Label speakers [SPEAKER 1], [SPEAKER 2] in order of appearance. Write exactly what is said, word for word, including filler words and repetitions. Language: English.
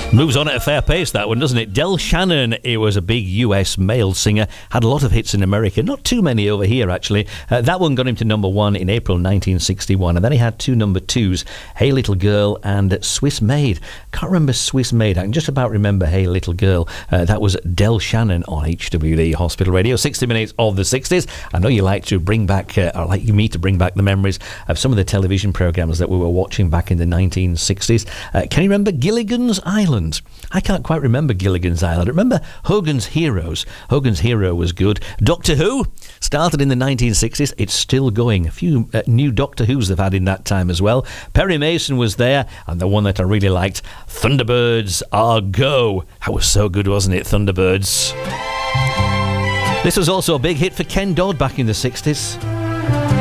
[SPEAKER 1] Moves on at a fair pace, that one, doesn't it? Del Shannon, he was a big U S male singer, had a lot of hits in America, not too many over here, actually. Uh, that one got him to number one in April nineteen sixty-one, and then he had two number twos, Hey Little Girl and Swiss Maid. Can't remember Swiss Maid, I can just about remember Hey Little Girl. Uh, that was Del Shannon on H W D Hospital Radio, sixty minutes of the sixties. I know you like to bring back, uh, or like me to bring back the memories of some of the television programmes that we were watching back in the nineteen sixties. Uh, can you remember Gilligan's Island? I can't quite remember Gilligan's Island. I remember Hogan's Heroes. Hogan's Hero was good. Doctor Who started in the nineteen sixties. It's still going. A few uh, new Doctor Who's they've had in that time as well. Perry Mason was there, and the one that I really liked, Thunderbirds Are Go. That was so good, wasn't it, Thunderbirds? This was also a big hit for Ken Dodd back in the sixties.